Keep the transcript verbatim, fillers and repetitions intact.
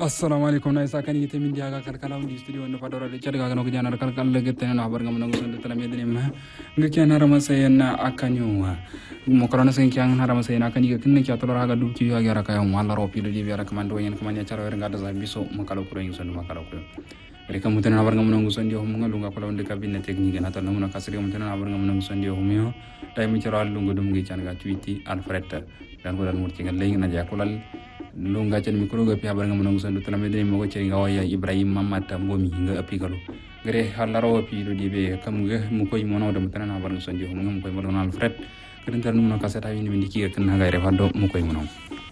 assalamu alaikum na isa kani gite min dia ga kalkala di studio no fadora de chadga no gjana kalkal le gete no habar ngam no sonde tala medene ma ngake na rama sayna akanyu mo korona sen kyang na rama sayna akani ga kinne kya tolora ga dubti ya ga raka mo Allah ropi do di biara kamando yen kamanya charo er ngada za biso makalo kuro yin sonde makalo kuro reka mutena habar ngam no sonde ho ngalu ga kola onde kabine technique na tan no kasri mutena habar ngam no sonde ho mio tay mi charo lungo dum gi chan ga tweeti alfred dan ko dan murti ngal legi na ja kolal lunga chen mikro ga pi habar ngam no sonde tala medene mo ko cheri ga waya ibrahim mamata bomi nga api galo gare halaro pi do dibe kam ga mu koy mono do mutena habar ngam sonde ho ngam koy mo don alfred kadin tan no kasata yini mi diki ga kan ga re faddo mu koy mono